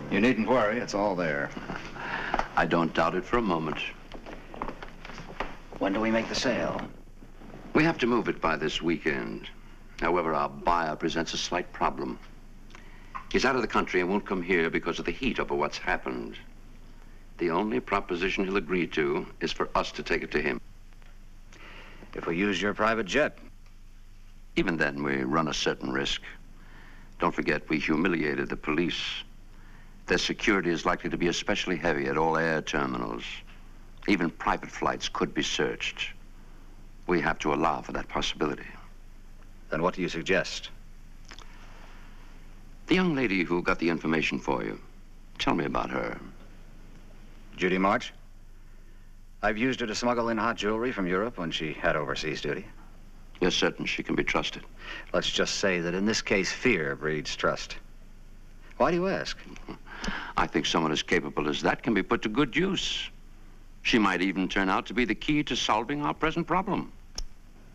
You needn't worry, it's all there. I don't doubt it for a moment. When do we make the sale? We have to move it by this weekend. However, our buyer presents a slight problem. He's out of the country and won't come here because of the heat over what's happened. The only proposition he'll agree to is for us to take it to him. If we use your private jet? Even then, we run a certain risk. Don't forget, we humiliated the police. Their security is likely to be especially heavy at all air terminals. Even private flights could be searched. We have to allow for that possibility. Then what do you suggest? The young lady who got the information for you. Tell me about her. Judy March? I've used her to smuggle in hot jewelry from Europe when she had overseas duty. You're certain she can be trusted? Let's just say that in this case, fear breeds trust. Why do you ask? I think someone as capable as that can be put to good use. She might even turn out to be the key to solving our present problem.